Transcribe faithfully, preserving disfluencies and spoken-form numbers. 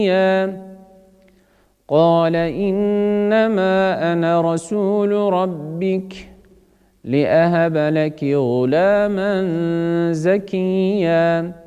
قال إنما أنا رسول ربك لأهب لك غلاما زكيا